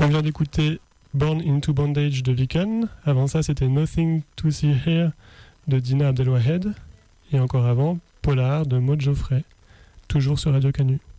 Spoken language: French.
On vient d'écouter Born into Bondage de Viken. Avant ça, c'était Nothing to See Here de Dina Abdelwahed. Et encore avant, Polar de Maud Geoffrey. Toujours sur Radio Canu.